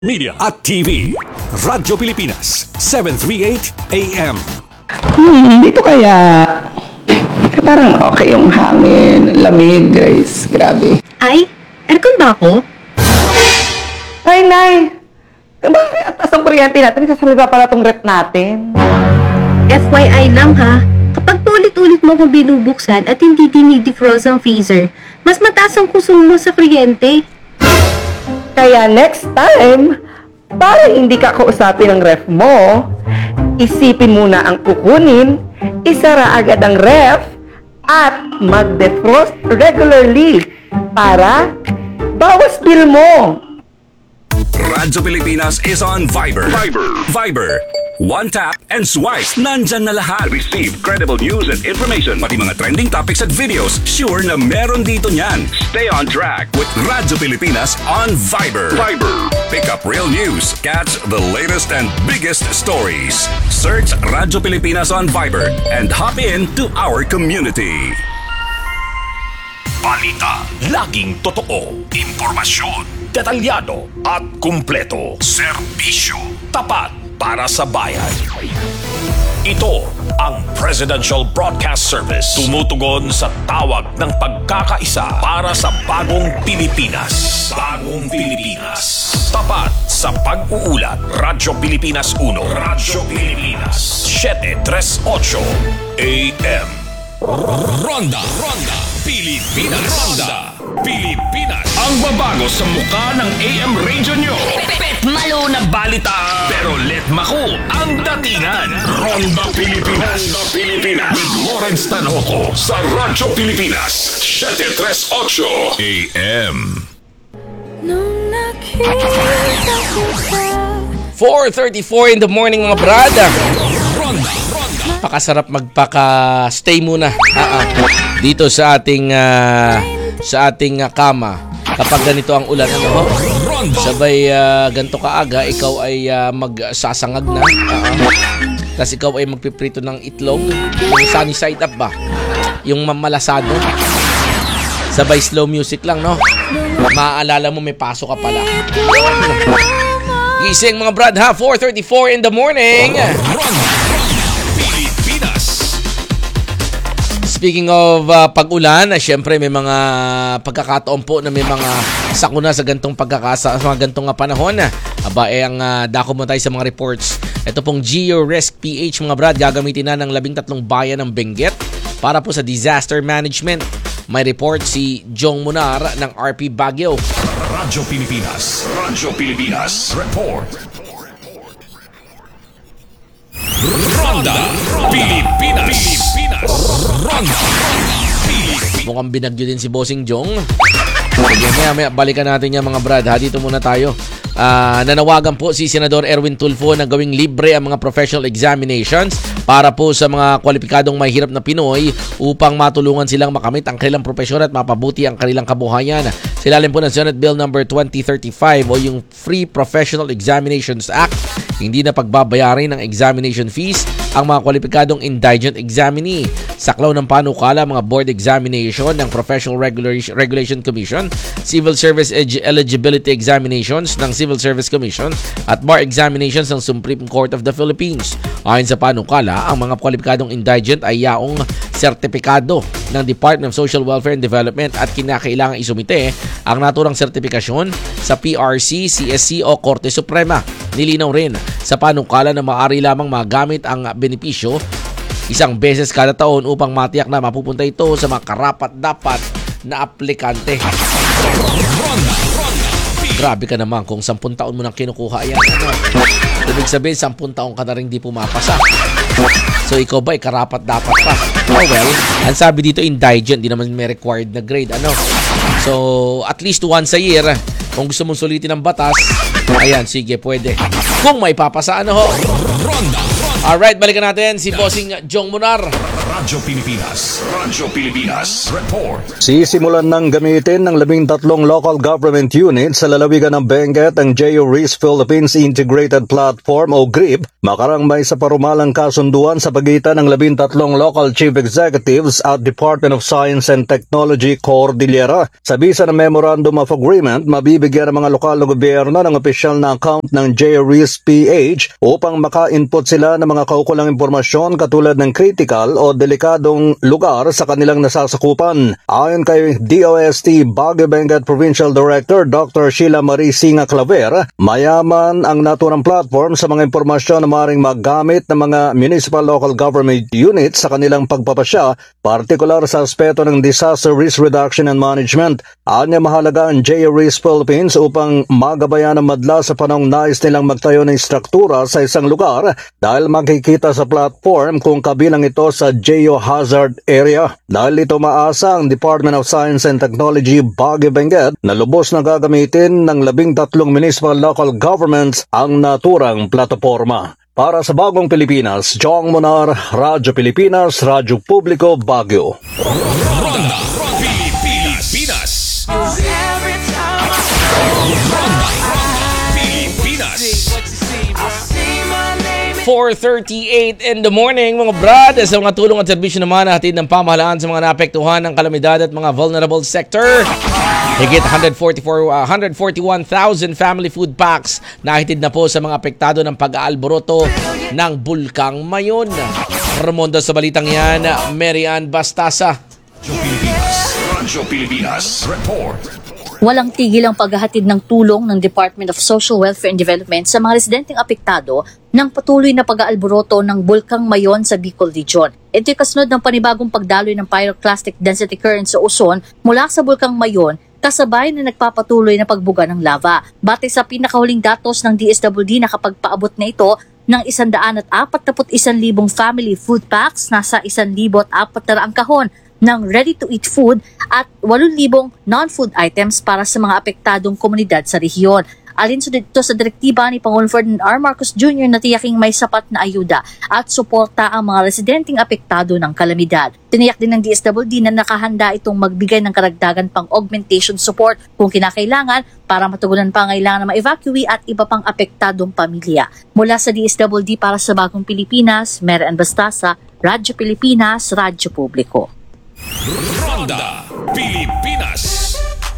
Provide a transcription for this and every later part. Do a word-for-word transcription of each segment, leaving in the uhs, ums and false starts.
Media at T V. Radyo Pilipinas, seven thirty-eight A M. Hmm, dito kaya. Eh, parang okay yung hangin, lamig, guys. Grabe. Ay, aircon ba ako? Ay, Nay! Bakit at taas ang kuryente natin? Sasalba pala tong rep natin. F Y I lang ha, kapag paulit-ulit mo kung binubuksan at hindi dinidefrost ang freezer, mas mataas ang konsumo sa kuryente. Kaya next time, para hindi ka kausapin ng ref mo, isipin muna ang kukunin, isara agad ang ref, at mag-defrost regularly para bawas bill mo. Radyo Pilipinas is on Viber. Viber. Viber. One tap and swipe. Nandyan na lahat. Receive credible news and information. Pati mga trending topics at videos. Sure na meron dito niyan. Stay on track with Radyo Pilipinas on Viber. Viber. Pick up real news. Catch the latest and biggest stories. Search Radyo Pilipinas on Viber and hop in to our community. Balita, laging totoo. Impormasyon, detalyado at kumpleto. Serbisyo, tapat para sa bayan. Ito ang Presidential Broadcast Service. Tumutugon sa tawag ng pagkakaisa para sa bagong Pilipinas. Bagong Pilipinas. Tapat sa pag-uulat. Radyo Pilipinas one. Radyo Pilipinas seven thirty-eight A M. Ronda, Ronda, Pilipinas. Ronda, Pilipinas. Ang babago sa mukha ng A M radio nyo. Pet malo na balita. Pero let mako ang datingan. Ronda Pilipinas. Ronda Pilipinas. With Lawrence Tanoco sa Radyo Pilipinas seven thirty-eight A M. four thirty-four in the morning mga brada. Pakasarap magpaka-stay muna uh-uh. dito sa ating uh, sa ating uh, kama kapag ganito ang ulan, ano ho? Sabay uh, ganito kaaga ikaw ay uh, magsasangag na uh-uh. Tapos ikaw ay magpiprito ng itlog, yung sunny side up ba, yung mamalasado, sabay slow music lang, no? Maaalala mo may paso ka pala. Gising mga brad ha, four thirty-four in the morning. Speaking of uh, pag-ulan, uh, syempre may mga pagkakataon po na may mga sakuna sa gantong pagkakasa, sa mga gantong uh, panahon. Aba, eh, ang uh, dako mo tayo sa mga reports. Ito pong GeoRisk P H mga brad, gagamitin na ng labing tatlong bayan ng Benguet para po sa disaster management. May report si Jong Munar ng R P Baguio. Radyo Pilipinas. Radyo Pilipinas. Report. Ronda Pilipinas. Pilipinas. Ronda Pilipinas. Mukhang binagyo din si Bossing Jong. Sige, maya, maya, balikan natin yan mga brad. Ha, dito muna tayo. Uh, nanawagan po si Senador Erwin Tulfo na gawing libre ang mga professional examinations para po sa mga kwalipikadong mahirap na Pinoy upang matulungan silang makamit ang kanilang propesyon at mapabuti ang kanilang kabuhayan. Silalim po ng Senate Bill number twenty thirty-five o yung Free Professional Examinations Act, hindi na pagbabayarin ng examination fees ang mga kwalipikadong indigent examinee. Saklaw ng panukala mga board examination ng Professional Regulation, Regulation Commission, Civil Service Eligibility Examinations ng Civil Service Commission at bar examinations ng Supreme Court of the Philippines. Ayon sa panukala, ang mga kwalipikadong indigent ay yaong sertipikado ng Department of Social Welfare and Development at kinakailangan isumite ang naturang sertipikasyon sa P R C, C S C o Korte Suprema. Nilinaw rin sa panukala na maaari lamang magamit ang benepisyo isang beses kada taon upang matiyak na mapupunta ito sa mga karapat-dapat na aplikante. Grabe ka naman kung sampung taon mo nang kinukuha yan. Ano? Ibig sabihin, sampung taon ka na rin di pumapasa. So ikaw ba, karapat-dapat pa? Oh well, ang sabi dito indigent, di naman may required na grade. Ano? So at least once a year, kung gusto mong sulitin ng batas, ayan, sige, pwede. Kung may papasa, ano ho? Ronda, Ronda. Alright, balikan natin si Bossing Jong Munar. Radyo Pilipinas. Radyo Pilipinas. Report. Sisimulan ng gamitin ng labing tatlong local government units sa lalawigan ng Benguet ang J O R I S Philippines Integrated Platform o G R I P makarang may sa parumalang kasunduan sa pagitan ng labing tatlong local chief executives at Department of Science and Technology Cordillera. Sa bisa ng Memorandum of Agreement, mabibigyan ng mga lokal na gobyerno ng opisyal na account ng J O R I S P H upang maka-input sila ng mga kaukulang impormasyon katulad ng critical o delikadong lugar sa kanilang nasasakupan. Ayon kay D O S T Baguio Benguet Provincial Director Doctor Sheila Marie Singa Claver, mayaman ang naturang platform sa mga impormasyon na maaaring magamit ng mga municipal local government units sa kanilang pagpapasya, partikular sa aspeto ng disaster risk reduction and management. Anya mahalaga ang J O R I S Philippines upang magabayan ang madla sa panahong nais nilang magtayo ng struktura sa isang lugar dahil makikita sa platform kung kabilang ito sa geohazard area. Dahil ito maasa ang Department of Science and Technology Baguio Benguet na lubos na gagamitin ng labing tatlong municipal local governments ang naturang plataporma. Para sa Bagong Pilipinas, Jong Munar, Radyo Pilipinas, Radyo Publiko, Baguio. Ronda Pilipinas. Ronda Pilipinas. four thirty-eight in the morning, mga brad. Sa mga tulong at serbisyo naman hatid ng pamahalaan sa mga naapektuhan ng kalamidad at mga vulnerable sector. Higit one hundred forty-four, uh, one hundred forty-one thousand family food packs na hatid na po sa mga apektado ng pag-aalboroto ng Bulkang Mayon. Ramonda sa balitang yan, Mary Ann Bastasa. Radyo Pilipinas. Radyo Pilipinas. Report. Walang tigil ang paghahatid ng tulong ng Department of Social Welfare and Development sa mga residenteng apektado ng patuloy na pag-aalboroto ng Bulkang Mayon sa Bicol Region. Ito'y kasunod ng panibagong pagdaloy ng pyroclastic density current sa Luzon mula sa Bulkang Mayon kasabay na nagpapatuloy na pagbuga ng lava. Batay sa pinakahuling datos ng D S W D, nakapagpaabot na ito ng one hundred forty-one thousand family food packs, nasa one thousand four hundred kahon ng ready-to-eat food at eight thousand non-food items para sa mga apektadong komunidad sa rehiyon. Alin sa dito sa direktiba ni Pangulong Ferdinand R. Marcos Junior na tiyaking may sapat na ayuda at suporta ang mga residenteng apektado ng kalamidad. Tiniyak din ng D S W D na nakahanda itong magbigay ng karagdagan pang augmentation support kung kinakailangan para matugunan pa ang kailangan ng mga evacuee at iba pang apektadong pamilya. Mula sa D S W D para sa Bagong Pilipinas, Mary Ann Bastasa, Radyo Pilipinas, Radyo Publiko. Ronda Pilipinas.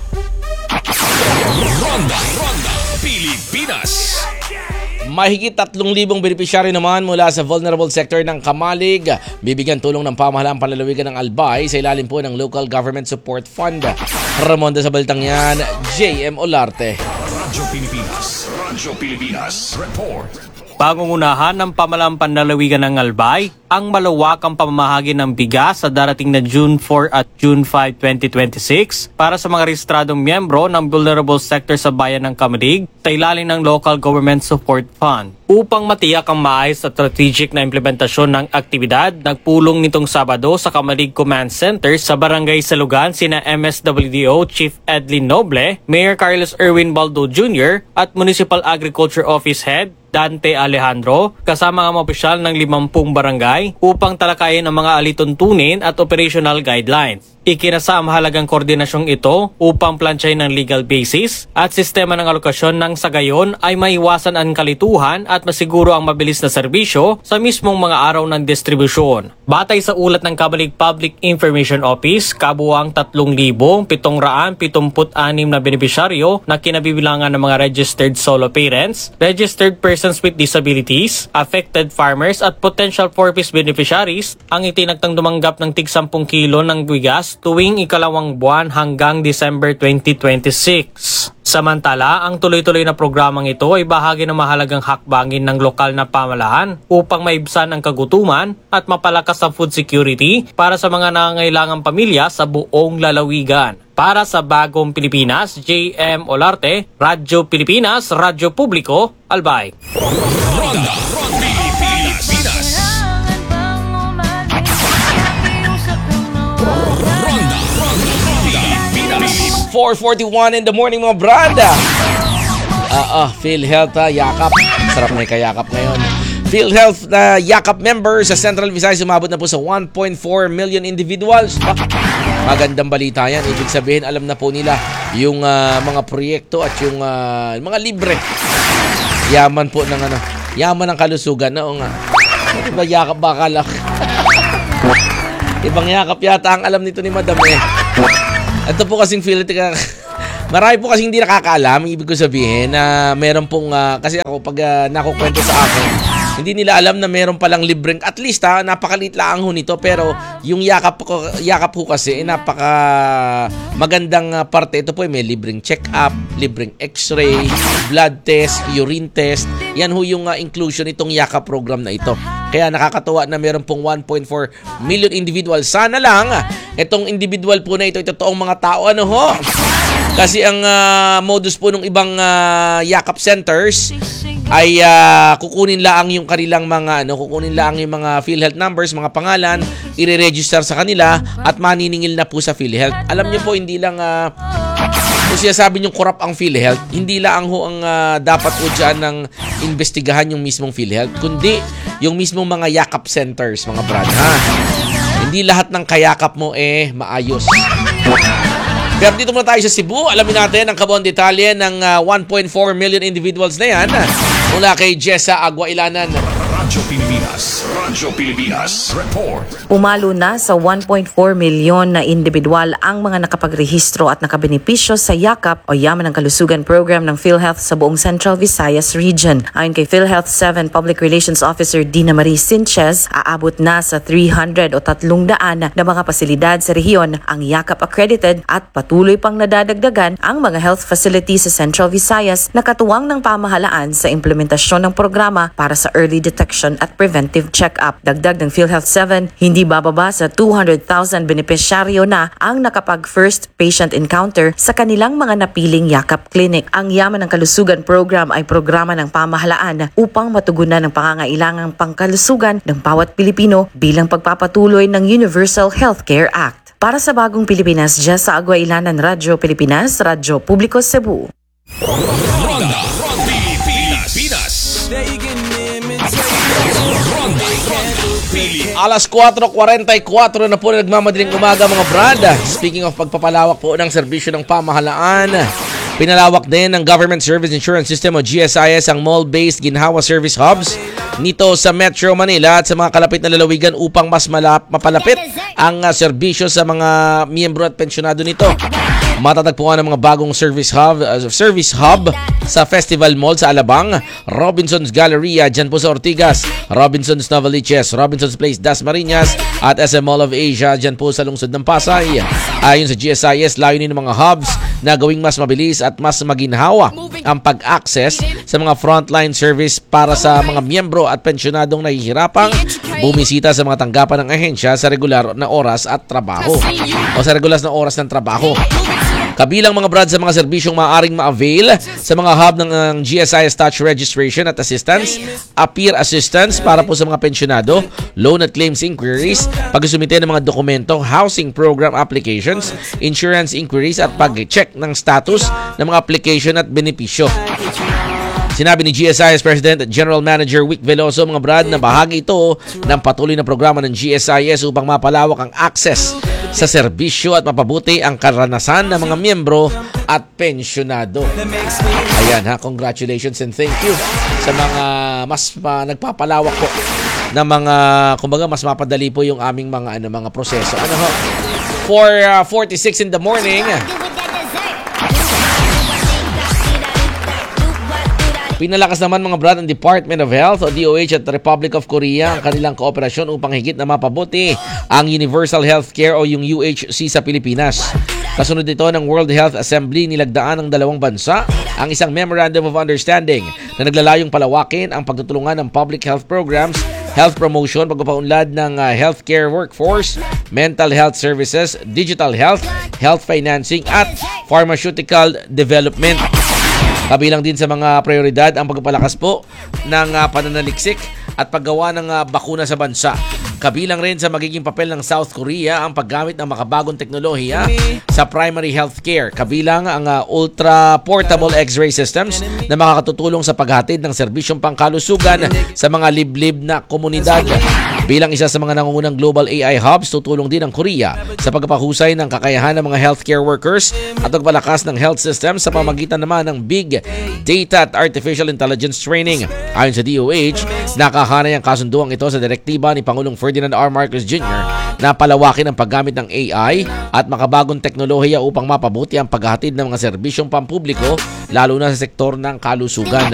Ronda Ronda Pilipinas. Mahigit tatlong libong benepisyaryo naman mula sa vulnerable sector ng Kamalig bibigyan tulong ng pamahalaang panlalawigan ng Albay sa ilalim po ng Local Government Support Fund. Ramonda sa balitang yan, J M Olarte. Radyo Pilipinas. Radyo Pilipinas. Report. Pangungunahan ng pamahalaang panlalawigan ng Albay ang malawakang pamamahagi ng bigas sa darating na June four at June five, twenty twenty-six para sa mga rehistradong miyembro ng vulnerable sector sa bayan ng Kamalig sa ilalim ng Local Government Support Fund. Upang matiyak ang maayos at strategic na implementasyon ng aktibidad, nagpulong nitong Sabado sa Kamalig Command Center sa Barangay Salugan sina M S W D O Chief Edlin Noble, Mayor Carlos Erwin Baldo Junior at Municipal Agriculture Office Head Dante Alejandro, kasama ang mga opisyal ng limampung barangay upang talakayin ang mga alituntunin at operational guidelines. Ikinasa ang mahalagang koordinasyong ito upang plansyahin ng legal basis at sistema ng alokasyon ng sa gayon ay maiwasan ang kalituhan at masiguro ang mabilis na serbisyo sa mismong mga araw ng distribusyon. Batay sa ulat ng Kamalig Public Information Office, kabuang tatlong libo pitong raan pitongput anim na benepisyaryo na kinabibilangan ng mga registered solo parents, registered persons with disabilities, affected farmers at potential four-piece beneficiaries ang itinagtang dumanggap ng tig sampung kilo ng bigas tuwing ikalawang buwan hanggang December twenty twenty-six. Samantala, ang tuloy-tuloy na programang ito ay bahagi ng mahalagang hakbangin ng lokal na pamahalaan upang maibsan ang kagutuman at mapalakas ang food security para sa mga nangangailangang pamilya sa buong lalawigan. Para sa Bagong Pilipinas, J M Olarte, Radyo Pilipinas, Radyo Publiko, Albay. Ronda Pilipinas. Ronda Pilipinas. four forty-one in the morning, mga brad. Ah, ah, PhilHealth, ah, yakap. Sarap na yung kayakap ngayon. PhilHealth na yakap members sa Central Visayas umabot na po sa one point four million individuals. Bak, magandang balita yan. Ibig sabihin, alam na po nila yung uh, mga proyekto at yung uh, mga libre. Yaman po ng ano, yaman ng kalusugan. Oo nga. Diba yakap bakalak? Ibang yakap yata ang alam nito ni Madam eh. Ito po kasing PhilHealth. Marami po kasi hindi nakakaalam, ibig ko sabihin na meron pong, uh, kasi ako pag uh, nakukwento sa akin, hindi nila alam na meron palang libreng, at least ha, napakaliit lang ho nito, pero yung yakap ko, yakap ko kasi, eh, napaka magandang uh, parte. Ito po, eh, may libreng check-up, libreng x-ray, blood test, urine test. Yan ho yung uh, inclusion itong yakap program na ito. Kaya nakakatuwa na meron pong one point four million individual. Sana lang, itong individual po na ito, ito toong mga tao, ano ho? Kasi ang uh, modus po ng ibang uh, yakap centers ay uh, kukunin lang yung kanilang mga ano, kukunin lang yung mga PhilHealth numbers, mga pangalan, i-register sa kanila at maniningil na po sa PhilHealth. Alam niyo po, hindi lang uh, kung siya sabi niyong korap ang PhilHealth, hindi lang ho ang uh, dapat po dyan ng investigahan yung mismong PhilHealth, kundi yung mismong mga yakap centers, mga brad. Ha? Hindi lahat ng kayakap mo eh maayos. Pero dito muna tayo sa Cebu. Alamin natin ang kabuang detalye ng uh, one point four million individuals na yan. Mula kay Jessa Aguailanan. Radyo Pilipinas. Radyo Pilipinas. Report. Umalo na sa one point four milyon na individual ang mga nakapagrehistro at nakabenepisyo sa yakap o Yaman ng Kalusugan program ng PhilHealth sa buong Central Visayas region. Ayon kay PhilHealth seven Public Relations Officer Dina Marie Sinchez, aabot na sa three hundred o tatlong daan na mga pasilidad sa rehiyon ang yakap accredited at patuloy pang nadadagdagan ang mga health facilities sa Central Visayas na katuwang ng pamahalaan sa implementasyon ng programa para sa early detection at preventive check-up. Dagdag ng PhilHealth seven, hindi bababa sa two hundred thousand benepisyaryo na ang nakapag-first patient encounter sa kanilang mga napiling yakap clinic. Ang Yaman ng Kalusugan program ay programa ng pamahalaan upang matugunan ang pangangailangang pangkalusugan ng bawat Pilipino bilang pagpapatuloy ng Universal Healthcare Act. Para sa Bagong Pilipinas, Jessa Aguailanan, Radyo Pilipinas, Radyo Publiko Cebu. Ronda Pilipinas. Alas four forty-four na po na nagmamadaling umaga, mga brad. Speaking of pagpapalawak po ng serbisyo ng pamahalaan, pinalawak din ng Government Service Insurance System o G S I S ang mall-based ginhawa service hubs nito sa Metro Manila at sa mga kalapit na lalawigan upang mas malap, mapalapit ang uh, serbisyo sa mga miyembro at pensyonado nito. Matatagpuan ang mga bagong service hub, uh, service hub sa Festival Mall sa Alabang, Robinson's Galleria dyan po sa Ortigas, Robinson's Novaliches, Robinson's Place Dasmariñas at S M Mall of Asia dyan po sa lungsod ng Pasay. Ayon sa G S I S, layunin ng mga hubs na gawing mas mabilis at mas maginhawa ang pag-access sa mga frontline service para sa mga miyembro at pensyonadong nahihirapang bumisita sa mga tanggapan ng ahensya sa regular na oras at trabaho o sa regular na oras ng trabaho. Kabilang mga brad sa mga serbisyong maaaring ma-avail sa mga hub ng uh, G S I S Touch Registration at Assistance, Appear Assistance para po sa mga pensyonado, loan at claims inquiries, pag-sumite ng mga dokumento, housing program applications, insurance inquiries at pag-check ng status ng mga application at benepisyo. Sinabi ni G S I S President at General Manager Wick Veloso, mga brad, na bahagi ito ng patuloy na programa ng G S I S upang mapalawak ang access sa serbisyo at mapabuti ang karanasan ng mga miyembro at pensyonado. Ayan ha, congratulations and thank you sa mga mas uh, nagpapalawak po na mga, kumbaga, mas mapadali po yung aming mga ano mga proseso. Ano ho? four forty-six in the morning. Pinalakas naman, mga brad, ang Department of Health o D O H at Republic of Korea ang kanilang kooperasyon upang higit na mapabuti ang Universal Healthcare o yung U H C sa Pilipinas. Kasunod ito ng World Health Assembly, nilagdaan ng dalawang bansa ang isang Memorandum of Understanding na naglalayong palawakin ang pagtutulungan ng public health programs, health promotion, pagpapaunlad ng uh, healthcare workforce, mental health services, digital health, health financing at pharmaceutical development. Kabilang din sa mga prioridad ang pagpapalakas po ng uh, pananaliksik at paggawa ng uh, bakuna sa bansa. Kabilang rin sa magiging papel ng South Korea ang paggamit ng makabagong teknolohiya sa primary healthcare. Kabilang ang uh, ultra-portable X-ray systems na makakatutulong sa paghatid ng serbisyong pangkalusugan sa mga liblib na komunidad. Bilang isa sa mga nangungunang global A I hubs, tutulong din ang Korea sa pagpapahusay ng kakayahan ng mga healthcare workers at pagpalakas ng health system sa pamamagitan naman ng big data at artificial intelligence training. Ayon sa D O H, nakahanay ang kasunduang ito sa direktiba ni Pangulong Ferdinand R. Marcos Junior na palawakin ang paggamit ng A I at makabagong teknolohiya upang mapabuti ang paghahatid ng mga serbisyong pampubliko lalo na sa sektor ng kalusugan.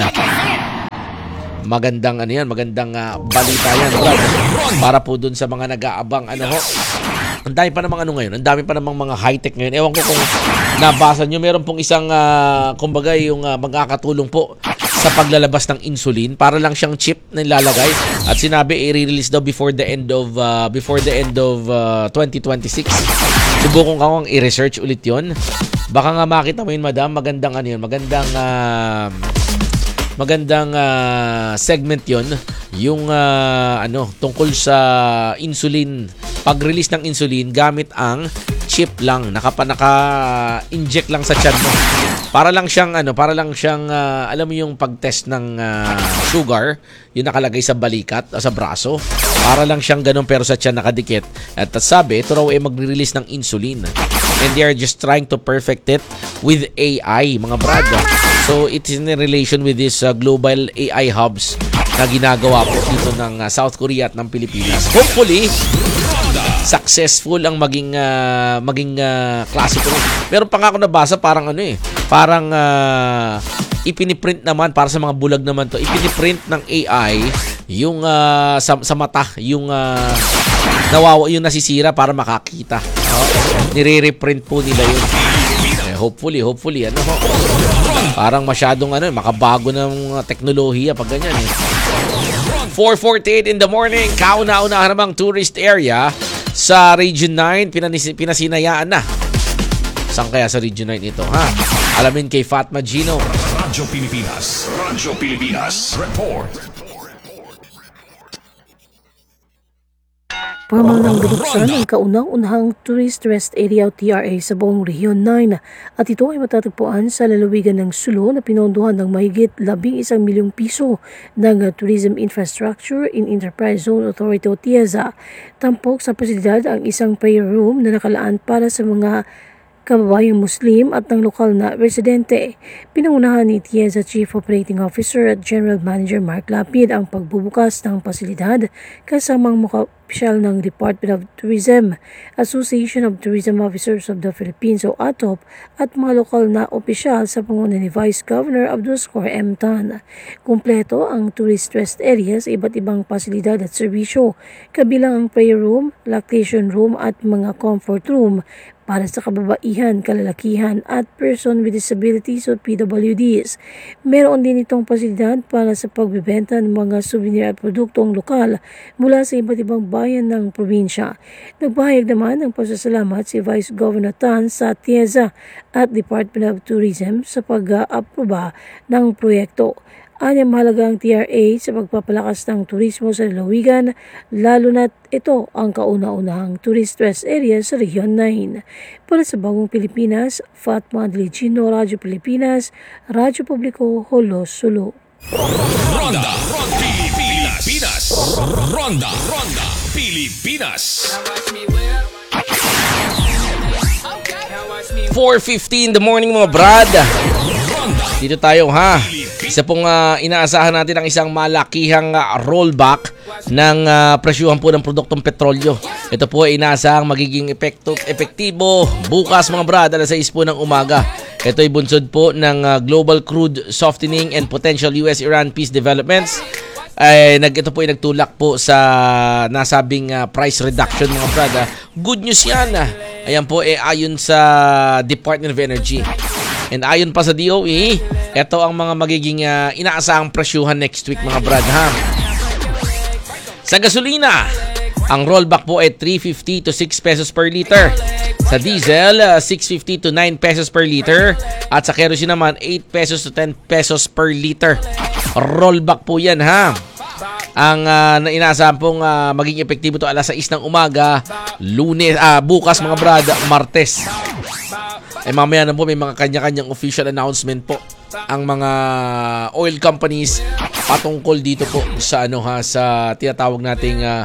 Magandang ano yan, magandang uh, balita yan, Brad. Para po dun sa mga nag-aabang ano ho. Ang dami pa namang ano ngayon, ang dami pa namang mga high-tech ngayon. Ewan ko kung nabasa nyo, meron pong isang uh, kumbaga yung uh, magkakatulong po sa paglalabas ng insulin para lang siyang chip na nilalagay at sinabi i-release daw before the end of uh, before the end of uh, twenty twenty-six. Subukan ko ang i-research ulit yon. Baka nga makita mo yun, madam, magandang ano yun, magandang uh, magandang uh, segment yon, yung uh, ano tungkol sa insulin, pag-release ng insulin gamit ang chip lang, nakapa naka-inject lang sa tiyan mo. Para lang siyang ano, para lang siyang uh, alam mo yung pag-test ng uh, sugar, yung nakalagay sa balikat o sa braso. Para lang siyang ganun pero sa tiyan nakadikit. At sabi, ito raw ay magre-release ng insulin. And they are just trying to perfect it with A I, mga brad. So, it is in relation with this uh, global A I hubs na ginagawa po dito ng uh, South Korea at ng Pilipinas. Hopefully, successful ang maging uh, maging uh, klasiko. Meron pa nga ako nabasa parang ano eh, parang uh, ipiniprint naman para sa mga bulag naman to. Ipiniprint ng A I yung uh, sa, sa mata, yung uh, nawawa, yung nasisira para makakita. Oh, nire-reprint po nila yun. Eh, hopefully, hopefully ano ho. Parang masyadong ano, makabago ng teknolohiya pag ganyan eh. four forty-eight in the morning, kauna-unahan namang tourist area sa Region nine, pinanis- pinasinayaan na. Saan kaya sa Region nine ito, ha? Alamin kay Fatma Gino. Radyo Pilipinas, Radyo Pilipinas, report. Formal nang binuksan ang kaunang-unahang Tourist Rest Area o T R A sa buong Region nine at ito ay matatagpuan sa lalawigan ng Sulu na pinondohan ng mahigit labing isang milyong piso ng Tourism Infrastructure in Enterprise Zone Authority o T I E Z A. Tampok sa pasilidad ang isang prayer room na nakalaan para sa mga kababayang Muslim at ng lokal na residente. Pinangunahan ni T I E Z A Chief Operating Officer at General Manager Mark Lapid ang pagbubukas ng pasilidad kasamang mga opisyal ng Department of Tourism, Association of Tourism Officers of the Philippines o A T O P at mga lokal na opisyal sa panguna ni Vice Governor Abdulscore M. Tan. Kumpleto ang tourist rest area sa iba't ibang pasilidad at serbisyo, kabilang ang prayer room, lactation room at mga comfort room para sa kababaihan, kalalakihan at person with disabilities o P W Ds. Meron din itong pasilidad para sa pagbibenta ng mga souvenir at produktong lokal mula sa iba't ibang bayan ng probinsya. Nagpahayag naman ng pasasalamat si Vice Governor Tan sa T I E Z A at Department of Tourism sa pag-aproba ng proyekto. Anya mahalaga ang T R A sa pagpapalakas ng turismo sa lalawigan, lalo na ito ang kauna-unahang tourist rest area sa Region nine. Para sa Bagong Pilipinas, Fatma Adligino, Radyo Pilipinas, Radyo Publiko, Holos, Sulu. Ronda, Ronda Pilipinas. Ronda, Ronda Pilipinas. four fifty in the morning, mga brad. Dito tayo, ha. Isa pong uh, inaasahan natin ang isang malakihang uh, rollback ng uh, presyuhan po ng produktong petrolyo. Ito po ay inaasahang magiging epekto, epektibo bukas, mga brad, alas sais po ng umaga. Ito ay bunsod po ng uh, global crude softening and potential U S Iran peace developments. Ay, nag, ito po ay nagtulak po sa nasabing uh, price reduction, mga brad. Uh, good news yan. Uh. Ayan po, eh, ayon sa Department of Energy. And ayon pa sa D O E, ito ang mga magiging uh, inaasahang presyuhan next week, mga brad, ha. Sa gasolina, ang rollback po ay three fifty to six pesos per liter. Sa diesel, uh, six fifty to nine pesos per liter. At sa kerosene naman, eight pesos to ten pesos per liter. Rollback po yan, ha. Ang uh, inaasahan pong uh, maging epektibo to alas sais ng umaga, Lunes, ah, bukas mga brad, Martes. Eh mamaya na po may mga kanya-kanyang official announcement po ang mga oil companies patungkol dito po sa ano ha sa tinatawag nating uh,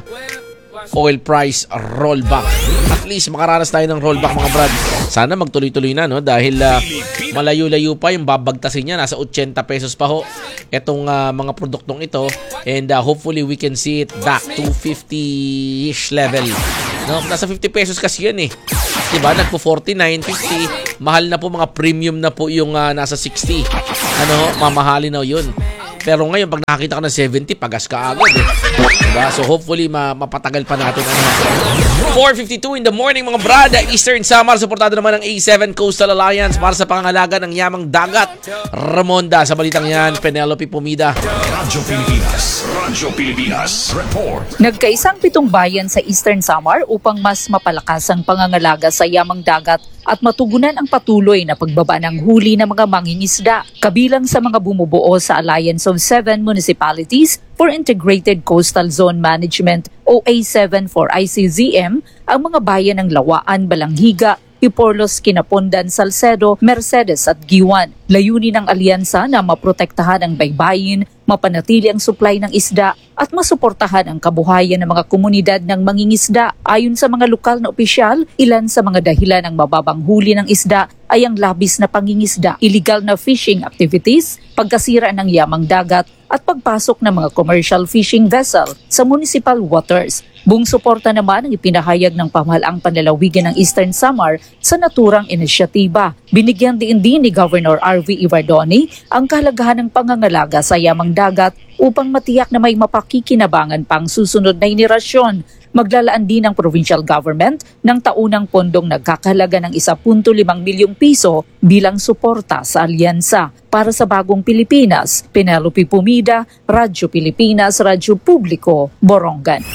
oil price rollback. At least makaranas tayo ng rollback mga brad. Sana magtuloy-tuloy na no dahil uh, malayo-layo pa yung babagtasin niya, nasa eighty pesos pa ho etong uh, mga produktong ito, and uh, hopefully we can see it back to fifty-ish level. No, nasa fifty pesos kasi yan eh. Diba? Nagpo forty-nine, fifty, mahal na po, mga premium na po yung uh, nasa sixty. Ano, mamahali na yun. Pero ngayon, pag nakakita ka ng seventy, pagas ka agad eh. Diba? So hopefully, ma mapatagal pa natin. Ano. four fifty-two in the morning mga brada. Eastern Samar, suportado naman ng A seven Coastal Alliance para sa pangangalaga ng yamang dagat. Ramonda, sa balitang yan, Penelope Pumida. Radyo Pilipinas, Radyo Pilipinas, report. Nagkaisang pitong bayan sa Eastern Samar upang mas mapalakas ang pangangalaga sa yamang dagat at matugunan ang patuloy na pagbaba ng huli ng mga mangingisda. Kabilang sa mga bumubuo sa Alliance of Seven Municipalities for Integrated Coastal Zone Management o A seven for I C Z M, ang mga bayan ng Lawaan, Balanghiga, Iporlos, Kinapondan, Salcedo, Mercedes at Giwan. Layunin ng alyansa na maprotektahan ang baybayin, mapanatili ang supply ng isda at masuportahan ang kabuhayan ng mga komunidad ng mangingisda. Ayon sa mga lokal na opisyal, ilan sa mga dahilan ng mababang huli ng isda ay ang labis na pangingisda, illegal na fishing activities, pagkasira ng yamang dagat at pagpasok ng mga commercial fishing vessel sa municipal waters. Buong suporta naman ang ipinahayag ng pamahalaang panlalawigan ng Eastern Samar sa naturang inisyatiba. Binigyan din din ni Governor R V Ivardoni ang kahalagahan ng pangangalaga sa yamang dagat upang matiyak na may mapakikinabangan pang susunod na henerasyon. Maglalaan din ang provincial government ng taunang pondong nagkakahalaga ng one point five milyong piso bilang suporta sa alyansa. Para sa Bagong Pilipinas, Penelope Pumida, Radyo Pilipinas, Radyo Publiko, Borongan.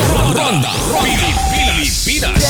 Ronda Pilipinas.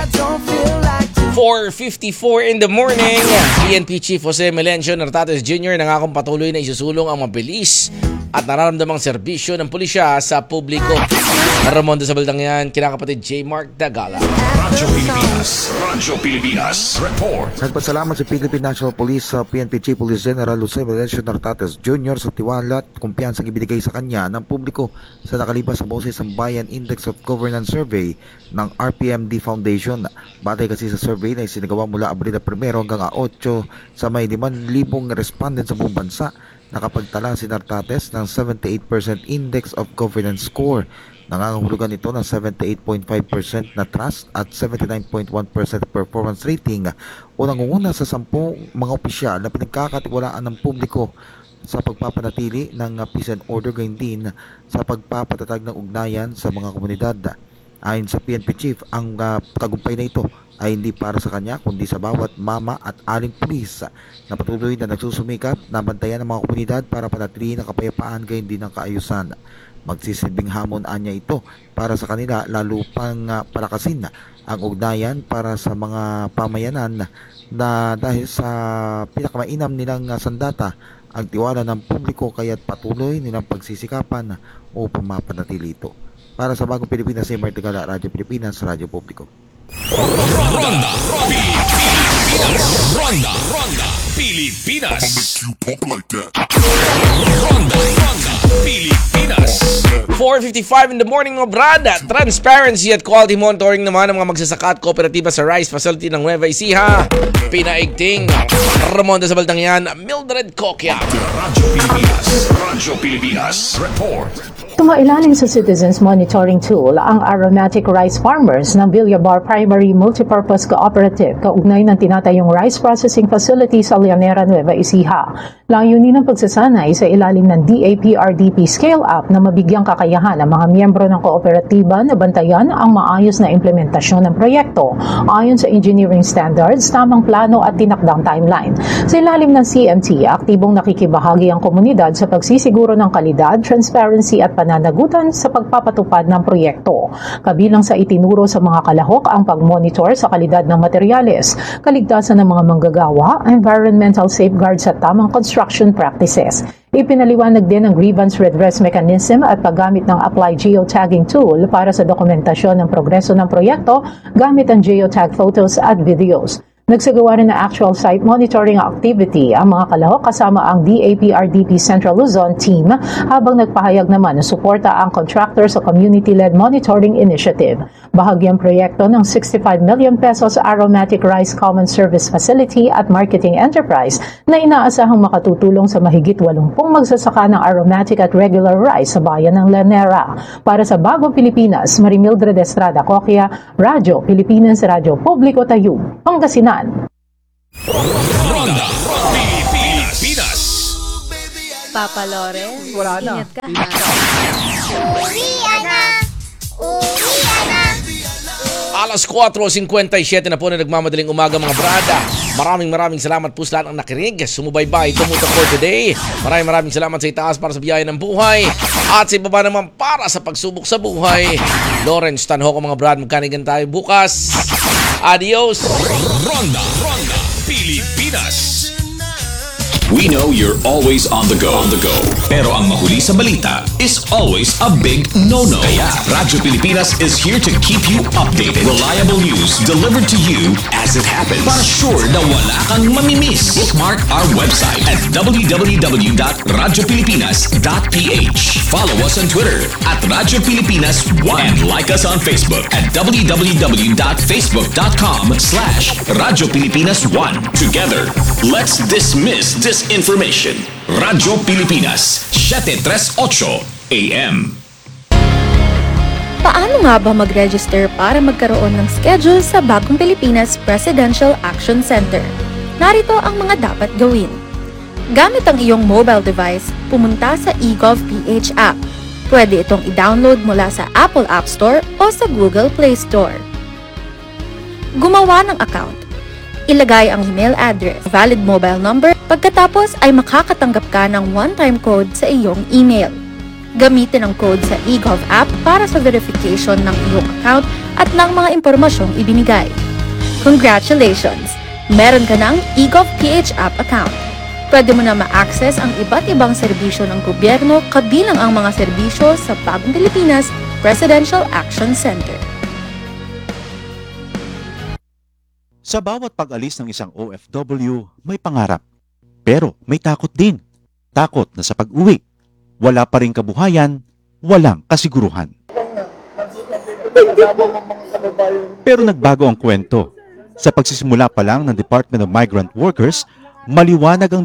four fifty-four in the morning. P N P Chief Jose Melencio Nartates Junior nangakong patuloy na isusulong ang mabilis at nararamdamang serbisyo ng pulisya sa publiko. Ramonda sa balitang yan, kinakapatid J. Mark Dagala. Radyo Pilipinas, Radyo Pilipinas, report. Nagpasalamat sa Philippine National Police sa P N P Chief Police General Jose Melencio Nartates Junior sa tiwala at kumpiyansang ibinigay sa kanya ng publiko sa nakalipas sa Boses ng Bayan Index of Governance Survey ng R P M D Foundation. Batay kasi sa survey na isinagawa mula Abril one hanggang eight sa may limang libong respondent sa buong bansa, nakapagtala si Nartates ng seventy-eight percent Index of Governance Score. Nangangahulugan ito ng seventy-eight point five percent na trust at seventy-nine point one percent performance rating o nangunguna sa sampung mga opisyal na pinagkakatiwalaan ng publiko sa pagpapanatili ng peace and order, gayon din sa pagpapatatag ng ugnayan sa mga komunidad. Ayon sa P N P Chief, ang uh, tagumpay na ito ay hindi para sa kanya kundi sa bawat mama at aling pulis na patuloy na nagsusumikap na bantayan ng mga komunidad para panatilihin ang kapayapaan, gayon din ang kaayusan. Magsisilbing hamon anya ito para sa kanila, lalo pang uh, palakasin ang ugnayan para sa mga pamayanan na dahil sa pinakamainam nilang uh, sandata ang tiwala ng publiko, kaya't patuloy nilang pagsisikapan upang mapanatili ito. Para sa Bagong Pilipinas, si Mark Dagala, Radyo Pilipinas, Radyo Publiko. Ronda Pilipinas, Ronda Ronda Pilipinas. Ronda Ronda Pilipinas. four fifty-five in the morning mga brada. Transparency at quality monitoring naman ng mga magsasaka at kooperatiba sa rice facility ng Nueva Ecija. Pinaigting. Ramonda sa balitang yan, Mildred Coquia. Radyo Pilipinas, Radyo Pilipinas, report. Tumailalim sa Citizens Monitoring Tool ang aromatic rice farmers ng Villabar Primary Multipurpose Cooperative kaugnay ng tinatayong rice processing facility sa Llanera, Nueva Ecija. Layunin ng pagsasanay sa ilalim ng D A P R D P Scale-Up na mabigyang kakayahan ang mga miyembro ng kooperatiba na bantayan ang maayos na implementasyon ng proyekto ayon sa engineering standards, tamang plano at tinakdang timeline. Sa ilalim ng C M T, aktibong nakikibahagi ang komunidad sa pagsisiguro ng kalidad, transparency at pananampalataya pananagutan sa pagpapatupad ng proyekto. Kabilang sa itinuro sa mga kalahok ang pag-monitor sa kalidad ng materyales, kaligtasan ng mga manggagawa, environmental safeguards at tamang construction practices. Ipinaliwanag din ang grievance redress mechanism at paggamit ng Apply Geotagging tool para sa dokumentasyon ng progreso ng proyekto gamit ang geotag photos at videos. Nagsagawa rin ng actual site monitoring activity ang mga kalahok kasama ang D A P R D P Central Luzon team habang nagpahayag naman ng suporta ang contractor sa community-led monitoring initiative. Bahagyang proyekto ng sixty-five million pesos Aromatic Rice Common Service Facility at Marketing Enterprise na inaasahang makatutulong sa mahigit walumpung magsasaka ng aromatic at regular rice sa bayan ng Lanera. Para sa Bagong Pilipinas, Marimildred Estrada Coquia, Radyo Pilipinas, Radyo Publiko Tayub, Pangasinan. Ronda Pilipinas. Papa Loren, Wala na. ingat ka ha. Alas four fifty-seven na po na nagmamadaling umaga mga brada. Maraming maraming salamat po sa lahat ng nakinig. Sumubaybay, tumutok for today. Maraming maraming salamat sa itaas para sa biyaya ng buhay. At sa ibaba naman para sa pagsubok sa buhay. Lawrence Tanho ko mga brad, magkanigan tayo bukas. Adios! Ronda Ronda Pilipinas. We know you're always on the go, on the go. Pero ang mahuli sa balita is always a big no-no. Kaya Radyo Pilipinas is here to keep you updated. Reliable news delivered to you as it happens. Para sure na wala kang mamimiss. Bookmark our website at w w w dot radyo pilipinas dot p h. Follow us on Twitter at Radyo Pilipinas one and like us on Facebook at w w w dot facebook dot com slash Radyo Pilipinas one. Together, let's dismiss this information. Radyo Pilipinas, seven thirty-eight A M. Paano nga ba mag-register para magkaroon ng schedule sa Bagong Pilipinas Presidential Action Center? Narito ang mga dapat gawin. Gamit ang iyong mobile device, pumunta sa eGovPH app. Pwede itong i-download mula sa Apple App Store o sa Google Play Store. Gumawa ng account. Ilagay ang email address, valid mobile number, pagkatapos ay makakatanggap ka ng one-time code sa iyong email. Gamitin ang code sa eGov app para sa verification ng iyong account at ng mga impormasyong ibinigay. Congratulations! Meron ka ng eGovPH app account. Pwede mo na ma-access ang iba't ibang serbisyo ng gobyerno kabilang ang mga serbisyo sa Bagong Pilipinas Presidential Action Center. Sa bawat pag-alis ng isang O F W, may pangarap. Pero may takot din. Takot na sa pag-uwi, wala pa ring kabuhayan, walang kasiguruhan. Pero nagbago ang kwento. Sa pagsisimula pa lang ng Department of Migrant Workers, maliwanag ang